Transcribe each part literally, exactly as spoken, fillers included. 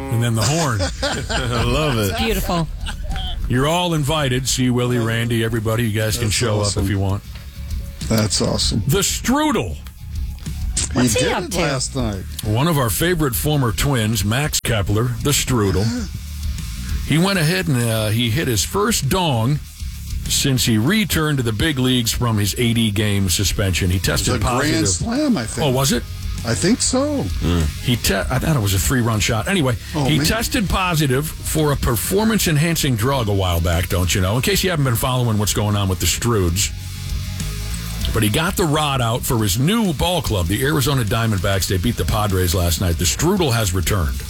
and then the horn. I love it. It's beautiful. You're all invited. See Willie, Randy, everybody. You guys can That's show awesome. up if you want. That's awesome. The Strudel. What's he he did up it to? last night. One of our favorite former twins, Max Kepler, the Strudel. He went ahead and uh, he hit his first dong since he returned to the big leagues from his eighty-game suspension. He It was tested a positive. grand slam, I think. Oh, was it? I think so. He te- I thought it was a three-run shot. Anyway, Oh, he man. tested positive for a performance-enhancing drug a while back, don't you know? In case you haven't been following what's going on with the Strudes. But he got the rod out for his new ball club, the Arizona Diamondbacks. They beat the Padres last night. The Strudel has returned.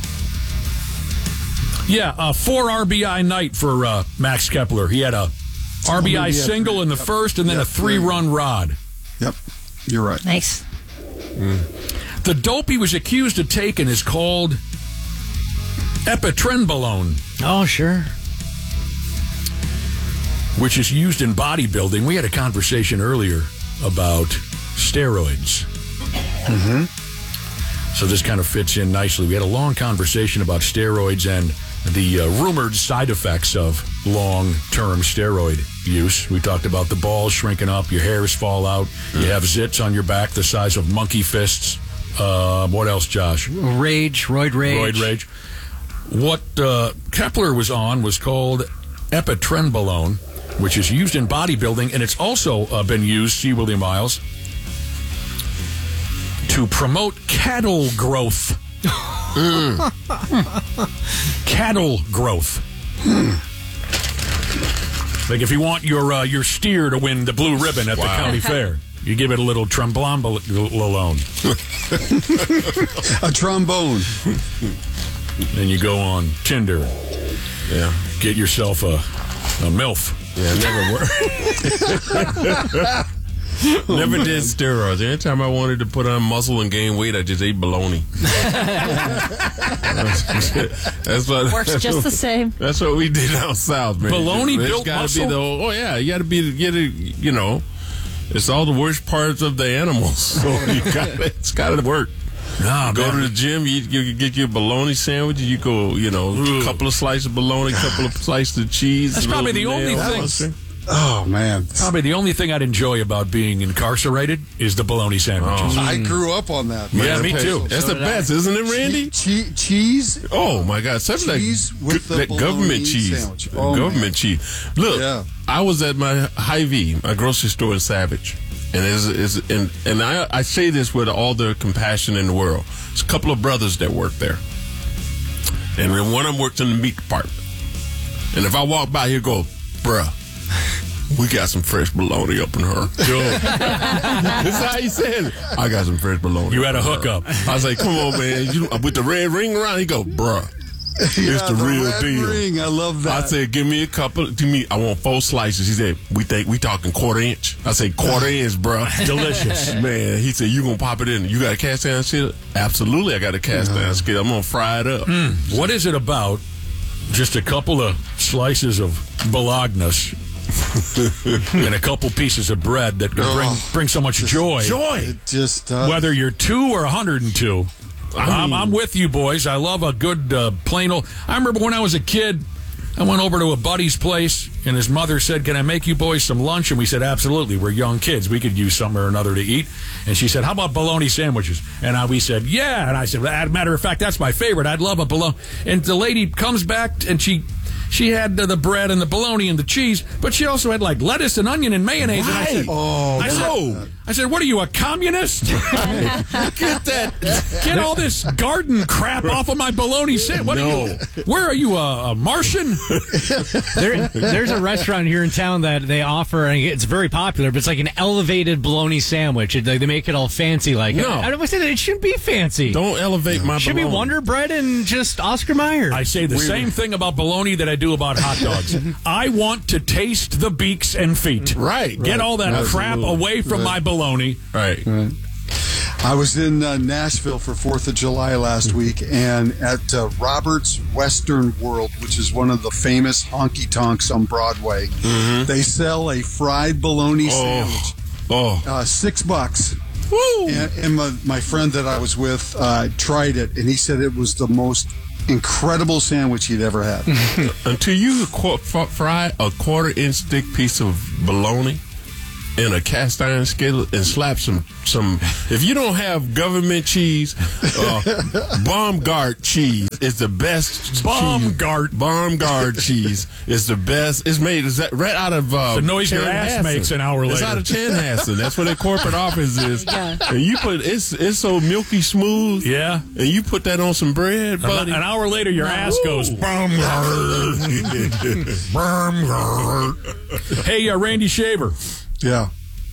Yeah, a four R B I night for uh, Max Kepler. He had a R B I Oh, maybe he had single three. in the Yep. first and then Yep, a three-run rod. Yep, you're right. Nice. The dope he was accused of taking is called epitrenbolone, Oh, sure. which is used in bodybuilding. We had a conversation earlier about steroids. Mm-hmm. So this kind of fits in nicely. We had a long conversation about steroids and the uh, rumored side effects of long-term steroid use. We talked about the balls shrinking up, your hairs fall out, you have zits on your back the size of monkey fists. Uh, what else, Josh? Rage, roid rage. Roid rage. What uh, Kepler was on was called epitrenbolone, which is used in bodybuilding, and it's also uh, been used, see William Miles, to promote cattle growth. Cattle growth. Like if you want your uh, your steer to win the blue ribbon at Wow. the county fair, you give it a little tremblombolone. A trombone. Then you go on Tinder, Yeah. get yourself a, a MILF. Yeah, it never worked. Never did steroids. Anytime I wanted to put on muscle and gain weight, I just ate bologna. That's what Works just the same. That's what we did down south, man. Bologna It's built gotta muscle? Be the, oh yeah, you got to be get it. You know, it's all the worst parts of the animals. So you got it's got to work. Nah, Go man. to the gym, you, you get your bologna sandwich, you go, you know, a couple of slices of bologna, a couple of slices of cheese. That's a little probably the only mayo. thing- Oh, man. Probably the only thing I'd enjoy about being incarcerated is the bologna sandwiches. I grew up on that. Yeah, man. me too. That's the best, isn't it, Randy? Che- cheese. Oh my God! Something like Cheese with gu- the that government bologna cheese, sandwich. Oh, government man. cheese. Look, Yeah. I was at my Hy-Vee, my grocery store in Savage, and is is and and I I say this with all the compassion in the world. There's a couple of brothers that work there, and then one of them works in the meat department. And if I walk by here, go, bruh. We got some fresh bologna up in her. That's how he said it. I got some fresh bologna. You had a up in hookup. her. I was like, come on, man. You, with the red ring around, he go, bruh. It's Yeah, the real red deal. ring. I love that. I said, give me a couple. Give me. I want four slices. He said, we think we talking quarter inch. I said, quarter inch, bro. Delicious. Man, he said, you gonna pop it in? You got a cast iron skillet? Absolutely, I got a cast iron skillet. I'm gonna fry it up. What is it about just a couple of slices of bolognas and a couple pieces of bread that can bring, bring so much joy? Joy. It just uh, Whether you're two or one hundred two. I'm, I'm with you, boys. I love a good uh, plain old. I remember when I was a kid, I went over to a buddy's place, and his mother said, "Can I make you boys some lunch?" And we said, "Absolutely. We're young kids. We could use something or another to eat." And she said, "How about bologna sandwiches?" And I, we said, "Yeah." And I said, "As a matter of fact, that's my favorite. I'd love a bologna." And the lady comes back, and she she had the, the bread and the bologna and the cheese, but she also had like lettuce and onion and mayonnaise. And I said, Oh, I said, I said, "What are you, a communist? Get that, get all this garden crap off of my bologna sandwich. What No. are you? Where are you, a, a Martian?" There, there's a restaurant here in town that they offer, and it's very popular, but it's like an elevated bologna sandwich. It, like, they make it all fancy. Like, No. I, I don't say that it shouldn't be fancy. Don't elevate my. It should be bologna. Wonder Bread and just Oscar Mayer. I say the same thing about bologna that I do about hot dogs. I want to taste the beaks and feet. Right. Get all that crap Absolutely. away from my bologna. Right. I was in uh, Nashville for fourth of July last week, and at uh, Robert's Western World, which is one of the famous honky tonks on Broadway, they sell a fried bologna sandwich. Oh. Uh, six bucks. Woo! And, and my, my friend that I was with uh, tried it, and he said it was the most incredible sandwich he'd ever had. Until you qu- f- fry a quarter inch thick piece of bologna in a cast iron skillet and slap some some. If you don't have government cheese, uh, Baumgart cheese is the best. Baumgart. cheese. Baumgart cheese is the best. It's made is that right out of uh, The noise your ass Chanhassen. makes an hour It's later. out of Chanhassen. That's where their corporate office is. Yeah. And you put it's it's so milky smooth. Yeah. And you put that on some bread, buddy. An hour later, your ass goes, Baumgart. Baumgart. Hey, uh, Randy Shaver. Yeah.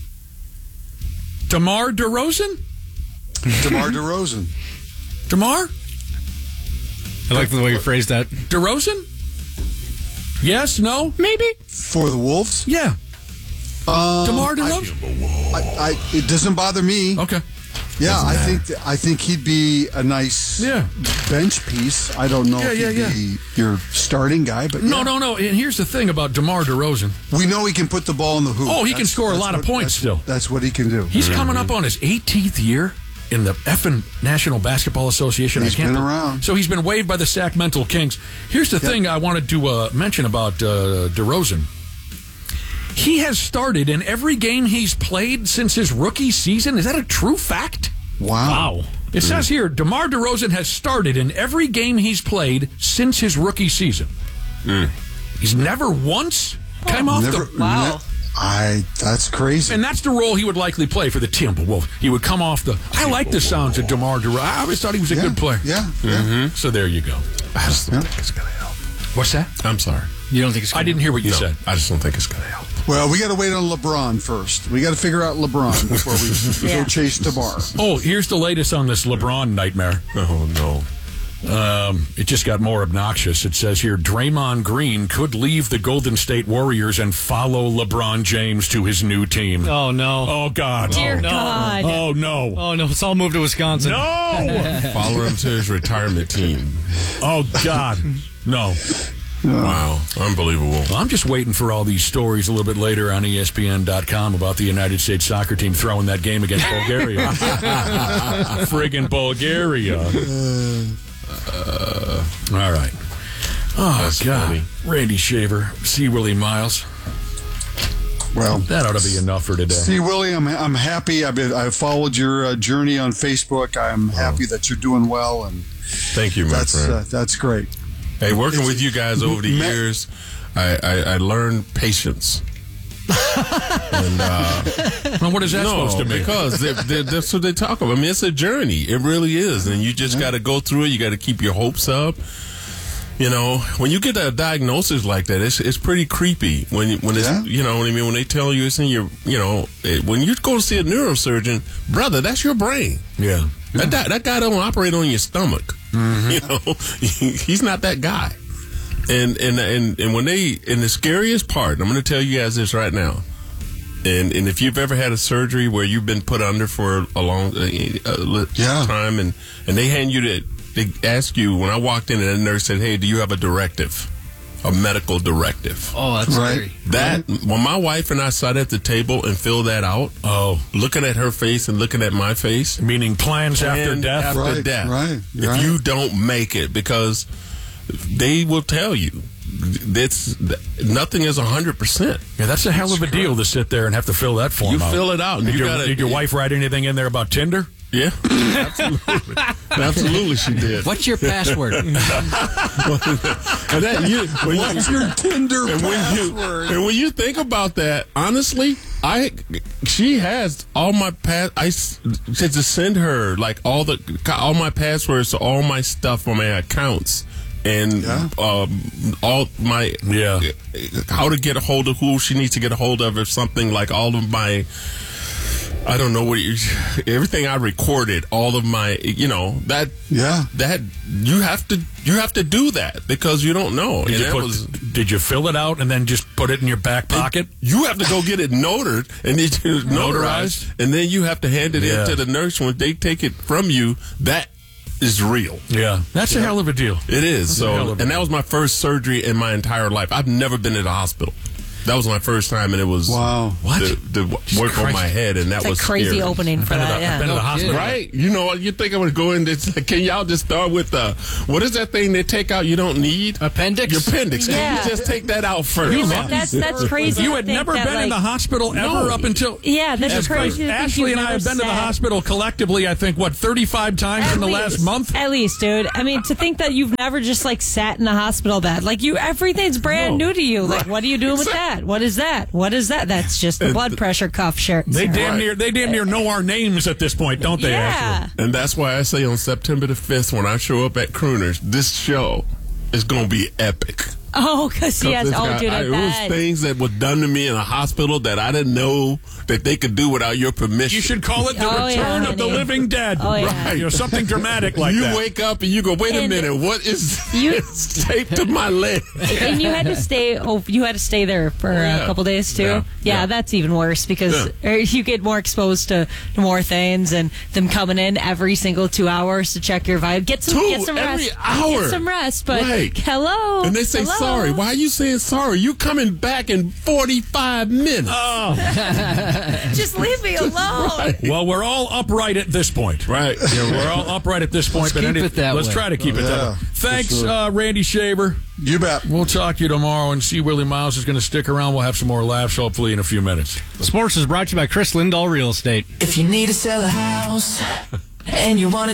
DeMar DeRozan? DeMar DeRozan. DeMar? I like the way you phrased that. DeRozan? Yes? No? Maybe. For the Wolves? Yeah. Um, DeMar DeRozan? I, I, it doesn't bother me. Okay. Yeah, I think th- I think he'd be a nice Yeah. bench piece. I don't know Yeah, if yeah, he'd yeah. be your starting guy, but No, yeah. no, no. And here's the thing about DeMar DeRozan. We know he can put the ball in the hoop. Oh, he can That's- score a that's lot of what- points that's- still. That's what he can do. He's coming up on his eighteenth year in the effing National Basketball Association. He's I can't been be- around. So he's been waived by the Sacramento Kings. Here's the thing I wanted to uh, mention about uh, DeRozan. He has started in every game he's played since his rookie season. Is that a true fact? Wow. It says here, DeMar DeRozan has started in every game he's played since his rookie season. He's never once come off Never, the... Wow. ne- I. That's crazy. And that's the role he would likely play for the Timberwolves. He would come off the... I like the sounds of DeMar DeRozan. I always thought he was a yeah, good player. Yeah. yeah. So there you go. I just don't Yeah. think it's gonna help. What's that? I'm sorry. You don't think it's I didn't hear what you No, said. I just don't think it's gonna help. Well, we got to wait on LeBron first. We got to figure out LeBron before we Yeah. go chase DeMar. Oh, here's the latest on this LeBron nightmare. Oh no. Um, it just got more obnoxious. It says here, Draymond Green could leave the Golden State Warriors and follow LeBron James to his new team. Oh, no. Oh, God. Dear oh, no. God. Oh, no. Oh, no. It's all moved to Wisconsin. No. Follow him to his retirement team. Oh, God. No. Wow. Unbelievable. Well, I'm just waiting for all these stories a little bit later on E S P N dot com about the United States soccer team throwing that game against Bulgaria. Friggin' Bulgaria. Uh, all right. Oh, That's God. funny. Randy Shaver, C. Willie Miles. Well, That ought to be enough for today. see, Willie, I'm, I'm happy. I've been, I've followed your uh, journey on Facebook. I'm happy that you're doing well, and Thank you, my that's friend. uh, that's great. Hey, working with you guys over the Ma- years, I, I, I learned patience. and uh, Well, what is that no, supposed to mean? because they, they, that's what they talk about. I mean, it's a journey. It really is, and you just got to go through it. You got to keep your hopes up. You know, when you get a diagnosis like that, it's it's pretty creepy. When you- when it's Yeah. you know what I mean. When they tell you it's in your you know it, when you go to see a neurosurgeon, brother, that's your brain. Yeah. That guy, that guy don't operate on your stomach. You know, he's not that guy. And and and and when they and the scariest part, I'm going to tell you guys this right now. And and if you've ever had a surgery where you've been put under for a long uh, uh, Yeah. time, and and they hand you the, they ask you when I walked in, and the nurse said, "Hey, do you have a directive, a medical directive?" Oh, that's Right. scary. That when my wife and I sat at the table and filled that out, Oh, looking at her face and looking at my face, meaning plans after and death? After Right, death. right, If right. you don't make it, because they will tell you that's nothing is a hundred percent. Yeah, that's a hell of a deal to sit there and have to fill that form You out. fill it out. and Did, you your, gotta, did your wife write anything in there about Tinder? Yeah, absolutely, absolutely, she did. What's your password? And that you, when What's you, your Tinder and when you, password? and when you think about that, honestly, I she has all my pass. I s- said to send her like all the all my passwords to all my stuff on my accounts. And Yeah. um, all my Yeah. how to get a hold of who she needs to get a hold of, or something like all of my. I don't know what you, everything I recorded, all of my, you know, that Yeah. that you have to you have to do that because you don't know. Did And you, that put, was- did you fill it out and then just put it in your back pocket? you have to go get it notared and then you Notarized? notarized, and then you have to hand it Yeah. in to the nurse when they take it from you. That is real. Yeah. That's a hell of a deal. It is. a hell So, of a and that deal. was my first surgery in my entire life. I've never been in a hospital. That was my first time, and it was Wow. What? the, the work on my head, and that It's a was crazy scary. opening for Been to that. the, I've been to Yeah. the hospital. Right? You know, you think I would go in this, can y'all just start with the, what is that thing they take out you don't need? Appendix? Your appendix. Can Yeah. you just take that out first? Yeah, that- that's that's crazy. You to had think never that, been in like- the hospital ever No. up until. Yeah, that's As crazy. to think Ashley you've and I have never been to the sat- hospital collectively, I think, what, thirty-five times At in the least. last month? At least, dude. I mean, to think that you've never just like sat in a hospital bed, like you, everything's brand No. new to you. Like, Right. what are you doing with that? What is that? What is that? That's just the blood pressure cuff shirt. They damn Right. near they damn near know our names at this point, don't they, yeah. Ashley? And that's why I say on September the fifth, when I show up at Crooners, this show is going to be epic. Oh, because yes. It's Oh, got- dude, I, I- it was bet. things that were done to me in a hospital that I didn't know that they could do without your permission. You should call it the Oh, yeah, return of the honey. living dead. Oh, yeah. Right. You know, something dramatic like you that. wake up and you go, wait a And minute, what is you- this taped to my leg? And you had to stay. Oh, you had to stay there for yeah. a couple days too. Yeah. Yeah, Yeah. that's even worse because Yeah. er, you get more exposed to, to more things and them coming in every single two hours to check your vibe. Get some, Two, get some every rest. hour. Get some rest. But Right. hello. And they say hello. sorry. Why are you saying sorry? You coming back in forty-five minutes. Oh, Just leave me alone. well, we're all upright at this point. Right. Yeah, we're all upright at this point. Let's keep it that let's way. try to keep it that Yeah, way. for Thanks, sure. uh, Randy Shaver. You bet. We'll talk to you tomorrow and see Willie Miles is going to stick around. We'll have some more laughs, hopefully, in a few minutes. Sports is brought to you by Chris Lindahl Real Estate. If you need to sell a house and you want to